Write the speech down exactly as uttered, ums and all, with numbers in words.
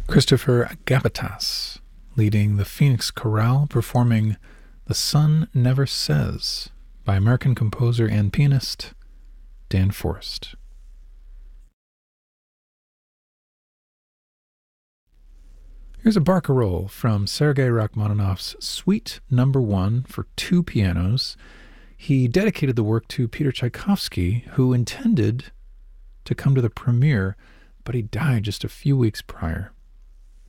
Christopher Gabbitas, leading the Phoenix Chorale, performing The Sun Never Says by American composer and pianist Dan Forrest. Here's a barcarolle from Sergei Rachmaninoff's Suite Number One for two pianos. He dedicated the work to Peter Tchaikovsky, who intended to come to the premiere, but he died just a few weeks prior.